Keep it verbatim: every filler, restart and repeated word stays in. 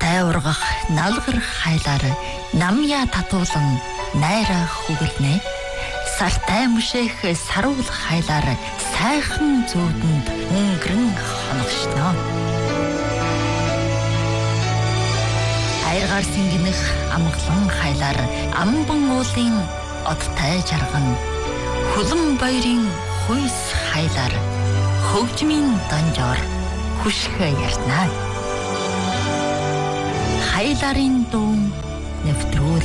Сартай ургах налгар хайлаар намья татуулан найраа хүгэлнэ. Сартай мөшөх саруулах хайлаар сайхан зүүдэнд өнгөрн хоногшно. Айргаар сингэнэх амглан хайлаар амбан уулын одтай жарган хөлөн баярын хүйс хайлаар хөгжмийн донжоор хүшгэ ярнаа. Хайларын дуун нэвтрүүл